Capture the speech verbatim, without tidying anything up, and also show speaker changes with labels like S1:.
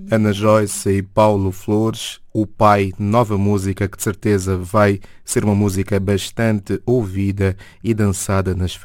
S1: Ana Joyce e Paulo Flores, O Pai, nova música que de certeza vai ser uma música bastante ouvida e dançada nas